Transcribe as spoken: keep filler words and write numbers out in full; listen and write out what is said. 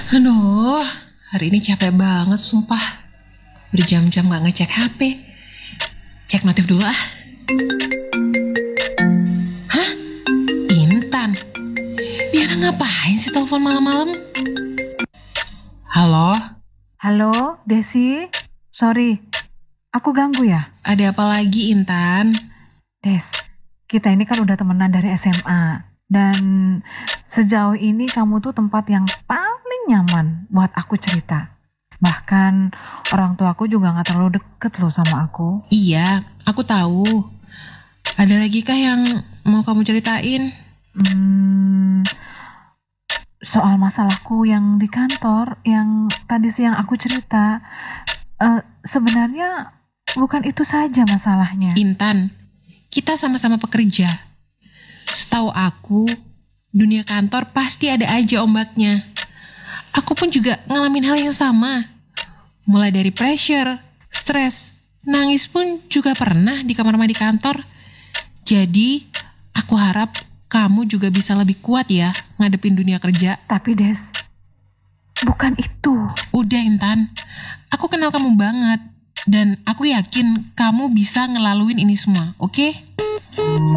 Aduh, hari ini capek banget sumpah. Berjam-jam gak ngecek H P. Cek notif dulu ah. Hah? Intan? Dia ngapain sih telepon malam-malam? Halo? Halo, Desi. Sorry, aku ganggu ya? Ada apa lagi, Intan? Des, kita ini kan udah temenan dari S M A. Dan sejauh ini kamu tuh tempat yang paling nyaman buat aku cerita. Bahkan orang tua aku juga gak terlalu deket loh sama aku. Iya, aku tahu. Ada lagi kah yang mau kamu ceritain? Hmm, soal masalahku yang di kantor, yang tadi siang aku cerita. Uh, sebenarnya bukan itu saja masalahnya. Intan, kita sama-sama pekerja. Setahu aku, dunia kantor pasti ada aja ombaknya. Aku pun juga ngalamin hal yang sama. Mulai dari pressure, stres, nangis pun juga pernah di kamar mandi kantor. Jadi, aku harap kamu juga bisa lebih kuat ya ngadepin dunia kerja. Tapi Des, bukan itu. Udah Intan, aku kenal kamu banget. Dan aku yakin kamu bisa ngelaluin ini semua, oke? Okay?